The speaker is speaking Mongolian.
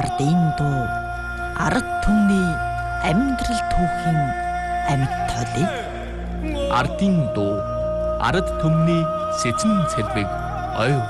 Ардын дуу ард түмний амьдрал түүхийн амьд тоолыг Ардын дуу ард түмний сэцэн цэлбэг ой